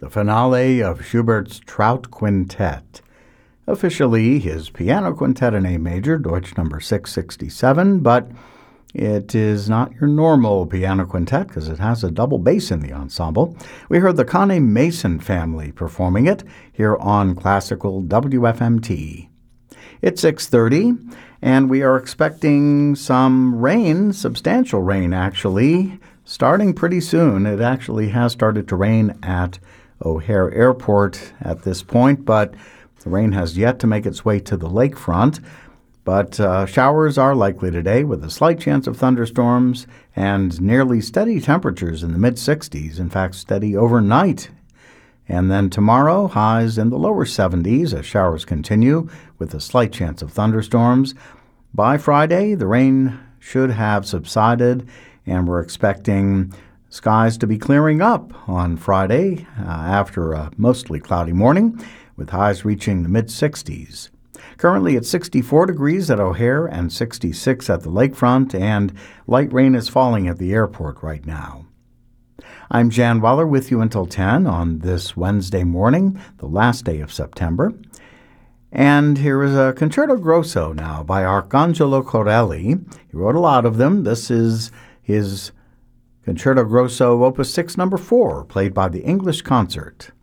the finale of Schubert's Trout Quintet. Officially his piano quintet in A major, Deutsch number 667, but it is not your normal piano quintet because it has a double bass in the ensemble. We heard the Connie Mason family performing it here on Classical WFMT. It's 6:30, and we are expecting some rain, substantial rain actually, starting pretty soon. It actually has started to rain at O'Hare Airport at this point, but the rain has yet to make its way to the lakefront. But showers are likely today with a slight chance of thunderstorms and nearly steady temperatures in the mid-60s, in fact, steady overnight. And then tomorrow, highs in the lower 70s as showers continue with a slight chance of thunderstorms. By Friday, the rain should have subsided, and we're expecting skies to be clearing up on Friday after a mostly cloudy morning, with highs reaching the mid-60s. Currently it's 64 degrees at O'Hare and 66 at the lakefront, and light rain is falling at the airport right now. I'm Jan Weller with you until 10 on this Wednesday morning, the last day of September. And here is a Concerto Grosso now by Arcangelo Corelli. He wrote a lot of them. This is his Concerto Grosso, Opus 6, number 4, played by the English Concert.